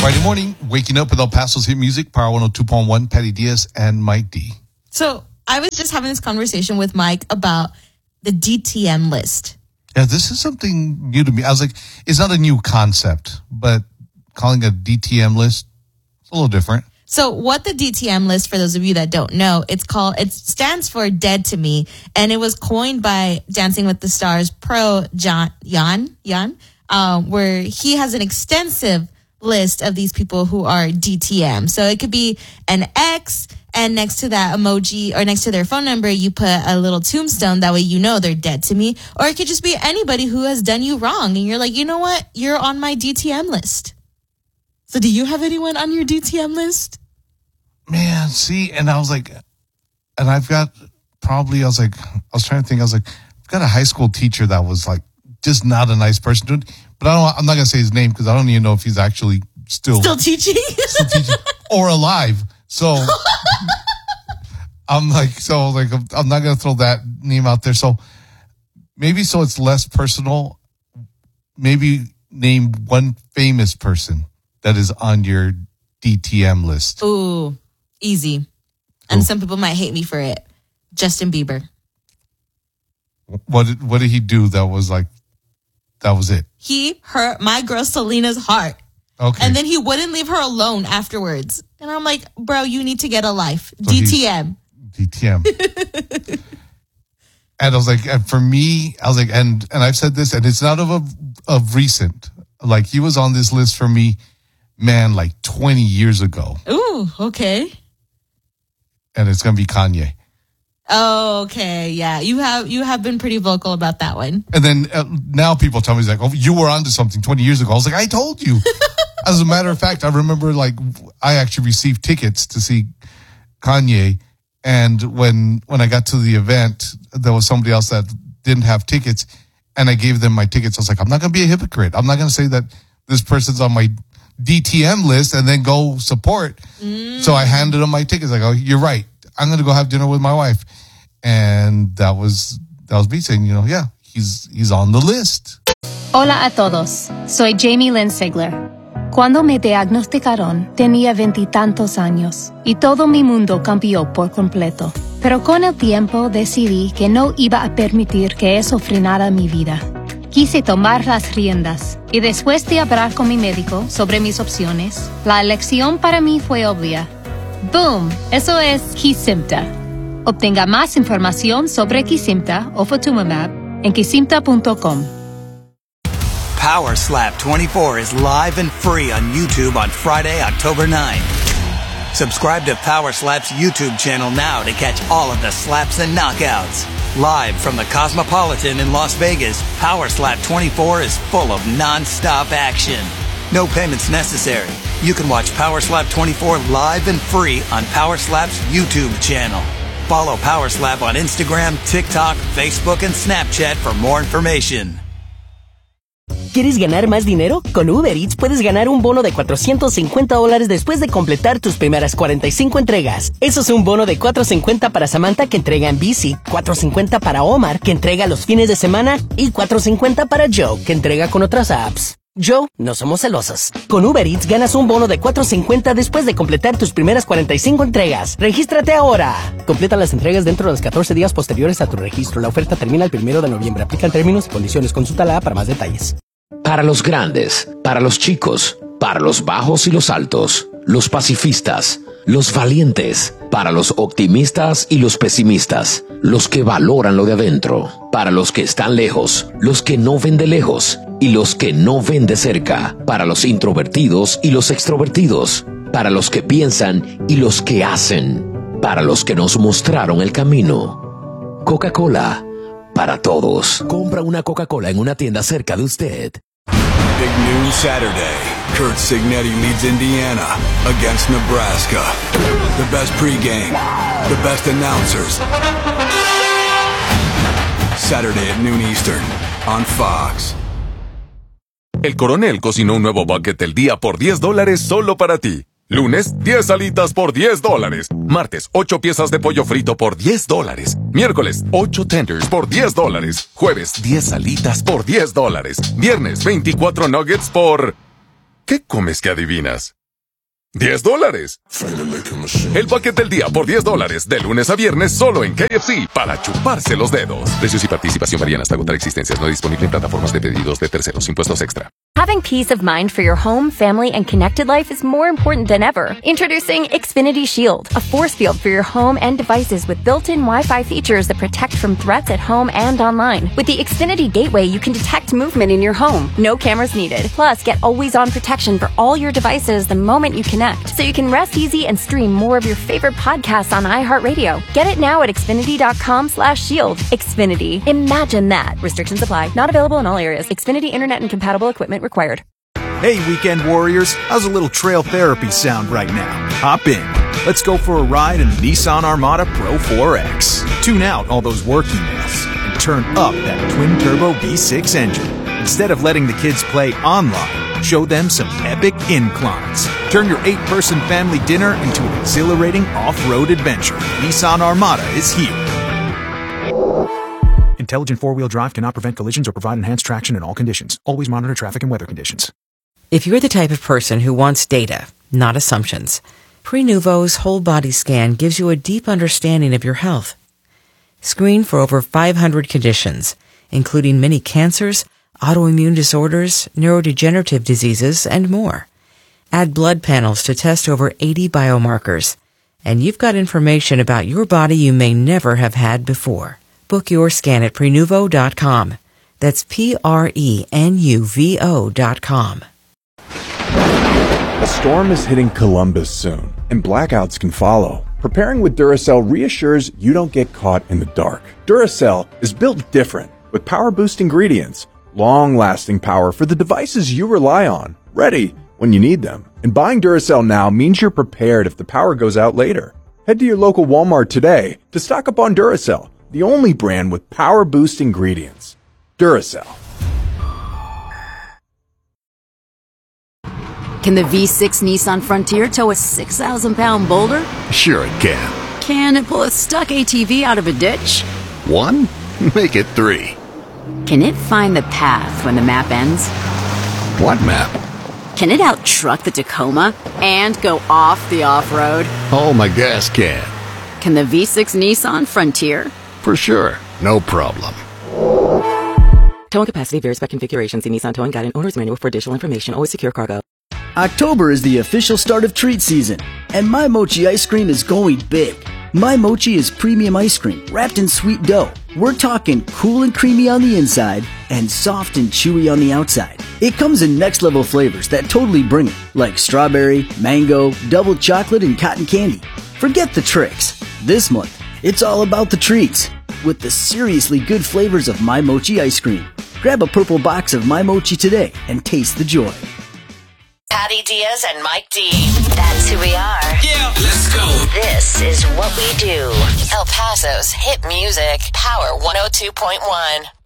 Friday morning, waking up with El Paso's hit music, Power 102.1, Patty Diaz and Mike D. So I was just having this conversation with Mike about the DTM list. Yeah, this is something new to me. I was like, it's not a new concept, but calling a DTM list, it's a little different. So what the DTM list, for those of you that don't know, it stands for Dead to Me, and it was coined by Dancing with the Stars pro Jan, where he has an extensive list of these people who are DTM. So it could be an X, and next to that emoji or next to their phone number, you put a little tombstone. That way you know they're dead to me. Or it could just be anybody who has done you wrong, and you're like, you know what? You're on my DTM list. So do you have anyone on your DTM list? Man, see, and I was like, and I've got probably, I was trying to think, I've got a high school teacher that was like just not a nice person. But I'm not going to say his name because I don't even know if he's actually still teaching or alive. So I'm not going to throw that name out there. So maybe so it's less personal. Maybe name one famous person that is on your DTM list. Ooh, easy. And some people might hate me for it. Justin Bieber. What did he do that was it? He hurt my girl Selena's heart. Okay. And then he wouldn't leave her alone afterwards. And I'm like, bro, you need to get a life. So DTM. And I was like, and for me, I was like, and I've said this, and it's not of recent. Like, he was on this list for me, man, like 20 years ago. Ooh, okay. And it's going to be Kanye. Oh, okay. Yeah. You have been pretty vocal about that one. And then now people tell me, like, oh, you were onto something 20 years ago. I was like, I told you. As a matter of fact, I remember, like, I actually received tickets to see Kanye. And when I got to the event, there was somebody else that didn't have tickets, and I gave them my tickets. I was like, I'm not going to be a hypocrite. I'm not going to say that this person's on my DTM list and then go support. So I handed them my tickets. I go, you're right. I'm going to go have dinner with my wife. And that was me saying, yeah, he's on the list. Hola a todos. Soy Jamie Lynn Sigler. Cuando me diagnosticaron, tenía 20 años y todo mi mundo cambió por completo. Pero con el tiempo decidí que no iba a permitir que eso frenara mi vida. Quise tomar las riendas y después de hablar con mi médico sobre mis opciones, la elección para mí fue obvia. ¡Boom! Eso es Kesimpta. Obtenga más información sobre Kesimpta o Ofatumumab en kesimpta.com. Power Slap 24 is live and free on YouTube on Friday, October 9th. Subscribe to Power Slap's YouTube channel now to catch all of the slaps and knockouts. Live from the Cosmopolitan in Las Vegas, Power Slap 24 is full of non-stop action. No payments necessary. You can watch Power Slap 24 live and free on Power Slap's YouTube channel. Follow Power Slap on Instagram, TikTok, Facebook, and Snapchat for more information. ¿Quieres ganar más dinero? Con Uber Eats puedes ganar un bono de $450 después de completar tus primeras 45 entregas. Eso es un bono de $450 para Samantha, que entrega en bici, $450 para Omar, que entrega los fines de semana, y $450 para Joe, que entrega con otras apps. Joe, no somos celosos. Con Uber Eats ganas un bono de $450 después de completar tus primeras 45 entregas. ¡Regístrate ahora! Completa las entregas dentro de los 14 días posteriores a tu registro. La oferta termina el 1 de noviembre. Aplican términos y condiciones. Consulta la app para más detalles. Para los grandes, para los chicos, para los bajos y los altos, los pacifistas, los valientes, para los optimistas y los pesimistas, los que valoran lo de adentro, para los que están lejos, los que no ven de lejos y los que no ven de cerca, para los introvertidos y los extrovertidos, para los que piensan y los que hacen, para los que nos mostraron el camino. Coca-Cola, para todos. Compra una Coca-Cola en una tienda cerca de usted. Big noon Saturday. Kurt Signetti leads Indiana against Nebraska. The best pregame, the best announcers. Saturday at noon Eastern on Fox. El Coronel cocinó un nuevo bucket del día por $10 solo para ti. Lunes, 10 alitas por $10. Martes, 8 piezas de pollo frito por $10. Miércoles, 8 tenders por $10. Jueves, 10 alitas por $10. Viernes, 24 nuggets por... ¿Qué comes que adivinas? $10. El bucket del día por $10, de lunes a viernes solo en KFC para chuparse los dedos. Precios y participación varían hasta agotar existencias. No disponible en plataformas de pedidos de terceros. Impuestos extra. Having peace of mind for your home, family, and connected life is more important than ever. Introducing Xfinity Shield, a force field for your home and devices with built-in Wi-Fi features that protect from threats at home and online. With the Xfinity Gateway, you can detect movement in your home. No cameras needed. Plus, get always-on protection for all your devices the moment you connect, so you can rest easy and stream more of your favorite podcasts on iHeartRadio. Get it now at Xfinity.com/shield. Xfinity. Imagine that. Restrictions apply. Not available in all areas. Xfinity Internet and compatible equipment required. Hey, weekend warriors. How's a little trail therapy sound right now? Hop in. Let's go for a ride in the Nissan Armada Pro 4X. Tune out all those work emails and turn up that twin-turbo V6 engine. Instead of letting the kids play online, show them some epic inclines. Turn your 8-person family dinner into an exhilarating off-road adventure. Nissan Armada is here. Intelligent four-wheel drive cannot prevent collisions or provide enhanced traction in all conditions. Always monitor traffic and weather conditions. If you're the type of person who wants data, not assumptions, Prenuvo's whole body scan gives you a deep understanding of your health. Screen for over 500 conditions, including many cancers, autoimmune disorders, neurodegenerative diseases, and more. Add blood panels to test over 80 biomarkers, and you've got information about your body you may never have had before. Book your scan at Prenuvo.com. That's Prenuvo.com. A storm is hitting Columbus soon, and blackouts can follow. Preparing with Duracell reassures you don't get caught in the dark. Duracell is built different, with power-boost ingredients, long-lasting power for the devices you rely on, ready when you need them. And buying Duracell now means you're prepared if the power goes out later. Head to your local Walmart today to stock up on Duracell, the only brand with power-boost ingredients. Duracell. Can the V6 Nissan Frontier tow a 6,000-pound boulder? Sure it can. Can it pull a stuck ATV out of a ditch? 1? Make it 3. Can it find the path when the map ends? What map? Can it out-truck the Tacoma and go off the off-road? Oh, my gas can. Can the V6 Nissan Frontier? For sure. No problem. Towing capacity varies by configuration. See Nissan Towing Guide and Owner's Manual for additional information. Always secure cargo. October is the official start of treat season, and My Mochi ice cream is going big. My Mochi is premium ice cream wrapped in sweet dough. We're talking cool and creamy on the inside and soft and chewy on the outside. It comes in next level flavors that totally bring it, like strawberry, mango, double chocolate, and cotton candy. Forget the tricks. This month, it's all about the treats with the seriously good flavors of My Mochi ice cream. Grab a purple box of My Mochi today and taste the joy. Patty Diaz and Mike D. That's who we are. Yeah, let's go. This is what we do. El Paso's hit music, Power 102.1.